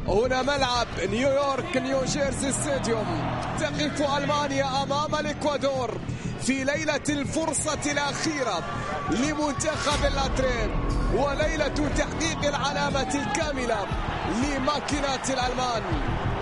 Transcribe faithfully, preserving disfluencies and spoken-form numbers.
هنا ملعب نيويورك نيو جيرسي ستاديوم. تقف ألمانيا أمام الإكوادور في ليلة الفرصة الأخيرة لمنتخب الأتريب، وليلة تحقيق العلامة الكاملة لماكينات الألمان.